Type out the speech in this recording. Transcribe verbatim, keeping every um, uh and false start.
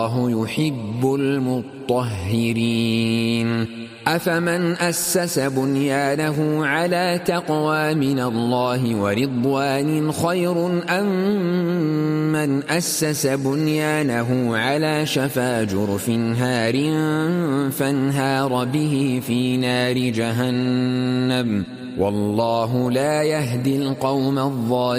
الله يحب المطهرين. أفمن أسس بنيانه على تقوى من الله ورضوان خير أم من أسس بنيانه على شفا جرف هار فانهار به في نار جهنم والله لا يهدي القوم الظالمين.